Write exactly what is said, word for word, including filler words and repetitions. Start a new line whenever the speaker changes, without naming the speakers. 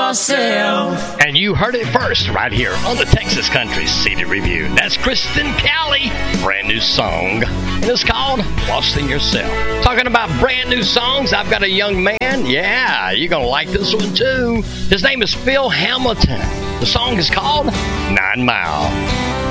yourself.
And you heard it first right here on the Texas Country C D Review. That's Kristen Cowley, brand new song. And it's called Lost in Yourself. Talking about brand new songs, I've got a young man. Yeah, you're going to like this one too. His name is Phil Hamilton. The song is called Nine Mile.